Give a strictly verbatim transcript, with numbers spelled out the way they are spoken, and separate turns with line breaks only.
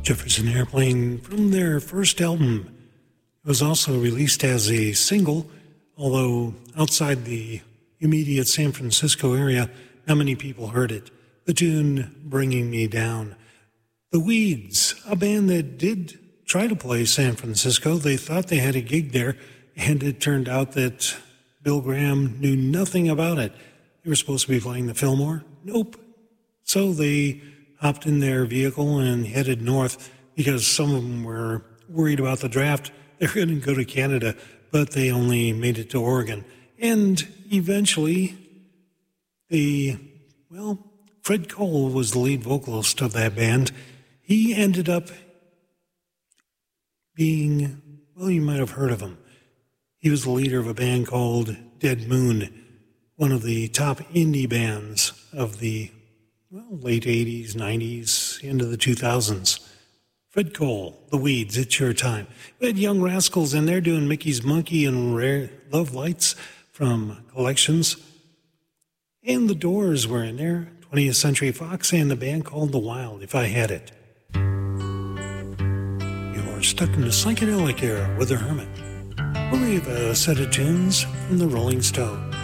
Jefferson Airplane from their first album. It was also released as a single, although outside the immediate San Francisco area, not many people heard it. The tune, Bringing Me Down. The Weeds, a band that did try to play San Francisco. They thought they had a gig there, and it turned out that Bill Graham knew nothing about it. They were supposed to be playing the Fillmore. Nope. So they hopped in their vehicle and headed north because some of them were worried about the draft. They were going to go to Canada, but they only made it to Oregon. And eventually, the, well, Fred Cole was the lead vocalist of that band. He ended up being, well, you might have heard of him. He was the leader of a band called Dead Moon, one of the top indie bands of the well, late eighties, nineties, into the two thousands. Fred Cole, The Weeds, It's Your Time. We had Young Rascals in there doing Mickey's Monkey and Rare Love Lights from Collections. And the Doors were in there, twentieth Century Fox, and the band called The Wild, If I Had It. You're stuck in the psychedelic era with The Hermit. We'll leave a set of tunes from the Rolling Stones.